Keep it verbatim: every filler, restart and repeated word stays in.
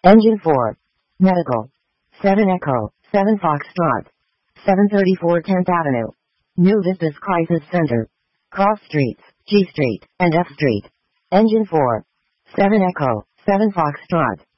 Engine four. Medical. seven Echo, seven Foxtrot. seven thirty-four tenth Avenue. New Vistas Crisis Center. Cross Streets, G Street, and F Street. Engine four. seven Echo, seven Foxtrot.